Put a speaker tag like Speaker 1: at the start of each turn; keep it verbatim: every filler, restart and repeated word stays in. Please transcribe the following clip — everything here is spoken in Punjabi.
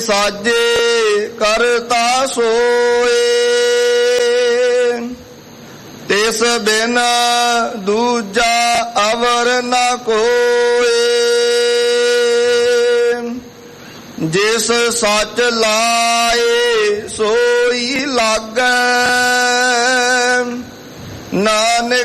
Speaker 1: ਸਾਜੇ ਕਰਤਾ ਸੋਏ, ਤਿਸ ਬਿਨ ਦੂਜਾ ਅਵਰ ਨ ਕੋਏ। ਜਿਸ ਸੱਚ ਲਾਏ ਸੋਈ ਲਾਗੈ, ਨਾਨਕ